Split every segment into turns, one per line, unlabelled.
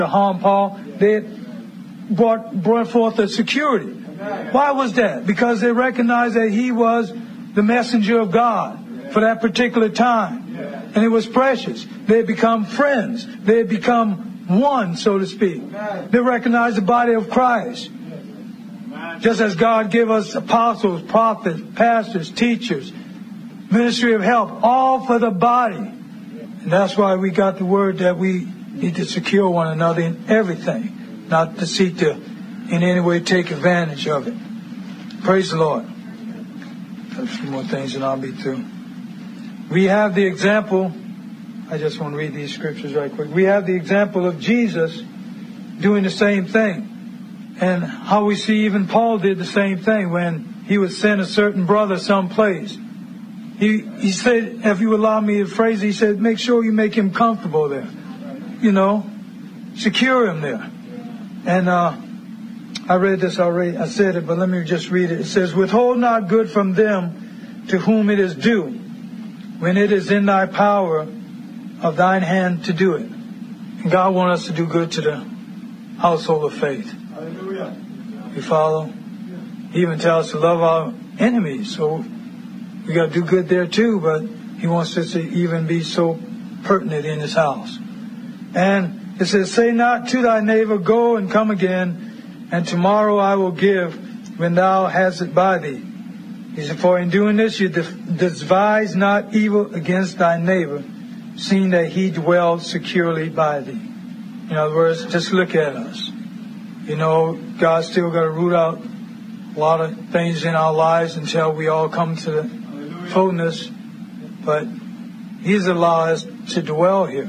to harm Paul, they brought forth a security. Why was that? Because they recognized that he was the messenger of God for that particular time. And it was precious. They had become friends. They had become one, so to speak. They recognized the body of Christ. Just as God gave us apostles, prophets, pastors, teachers, ministry of help, all for the body. And that's why we got the word that we need to secure one another in everything, not to seek to in any way take advantage of it. Praise the Lord. A few more things and I'll be through. We have the example, I just want to read these scriptures right quick. We have the example of Jesus doing the same thing. And how we see even Paul did the same thing when he would send a certain brother someplace. He said, if you allow me to phrase it, he said, make sure you make him comfortable there. You know, secure him there. And I read this already. I said it, but let me just read it. It says, withhold not good from them to whom it is due, when it is in thy power of thine hand to do it. And God wants us to do good to the household of faith.
Hallelujah.
You follow? He even tells us to love our enemies. So we got to do good there too, but he wants us to even be so pertinent in his house. And it says, say not to thy neighbor, go and come again, and tomorrow I will give when thou hast it by thee. He said, for in doing this you devise not evil against thy neighbor, seeing that he dwells securely by thee. In other words, just look at us. You know, God's still got to root out a lot of things in our lives until we all come to the fullness. But he's allowed us to dwell here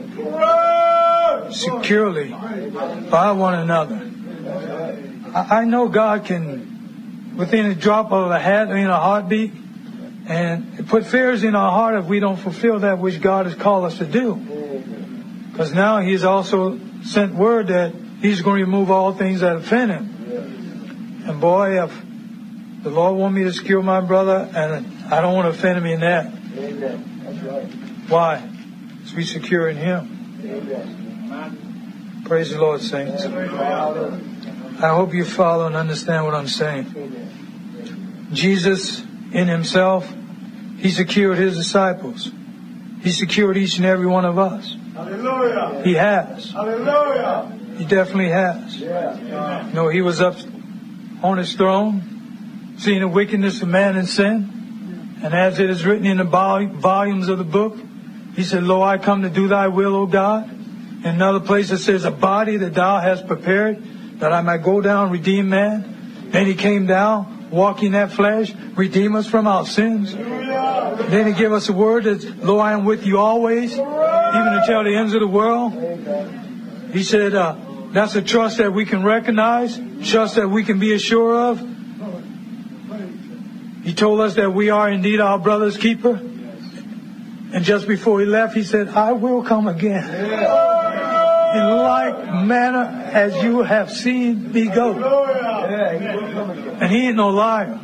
securely by one another. I know God can, within a drop of a hat, in a heartbeat, and put fears in our heart if we don't fulfill that which God has called us to do. Because now he's also sent word that he's going to remove all things that offend him. And boy, if the Lord want me to secure my brother, and I don't want to offend him in that.
Amen. That's right.
Why? Because we secure in him.
Amen.
Praise the Lord, saints. I hope you follow and understand what I'm saying. Jesus, in himself, he secured his disciples. He secured each and every one of us.
Hallelujah.
He has.
Hallelujah.
He definitely has.
Yeah.
You know, he was up on his throne, seeing the wickedness of man and sin. And as it is written in the volumes of the book, he said, Lo, I come to do thy will, O God. In another place it says, a body that thou hast prepared, that I might go down and redeem man. Then he came down, walking that flesh, redeem us from our sins. Then he gave us a word that, Lo, I am with you always, even until the ends of the world. He said, that's a trust that we can recognize, trust that we can be assured of. He told us that we are indeed our brother's keeper. And just before he left, he said, I will come again. In like manner as you have seen me go. And he ain't no liar.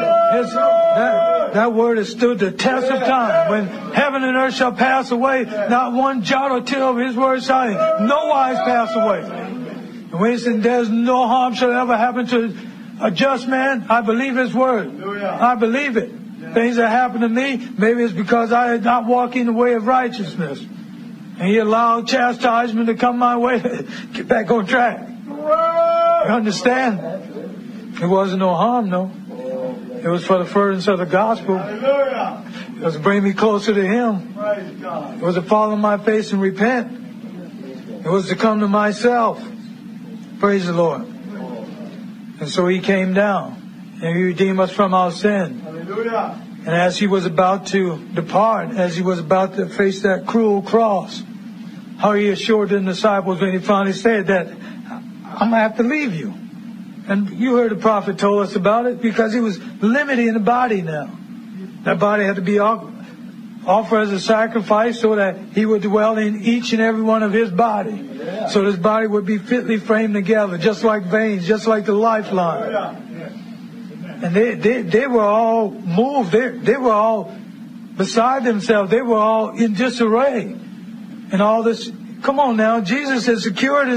That word has stood the test of time. When heaven and earth shall pass away, not one jot or tittle of his word shall no wise pass away. And when he said, there's no harm shall ever happen to a just man, I believe his word. I believe it. Things that happen to me, maybe it's because I did not walk in the way of righteousness. And he allowed chastisement to come my way to get back on track. You understand? It wasn't no harm, no. It was for the furtherance of the gospel. It was to bring me closer to him. It was to fall on my face and repent. It was to come to myself. Praise the Lord. And so he came down and he redeemed us from our sin. And as he was about to depart, as he was about to face that cruel cross, how he assured the disciples when he finally said that, I'm going to have to leave you. And you heard the prophet told us about it, because he was limiting the body now. That body had to be offered as a sacrifice so that he would dwell in each and every one of his body. So this body would be fitly framed together, just like veins, just like the lifeline. And they were all moved. They were all beside themselves. They were all in disarray. And all this Come on now. Jesus has secured his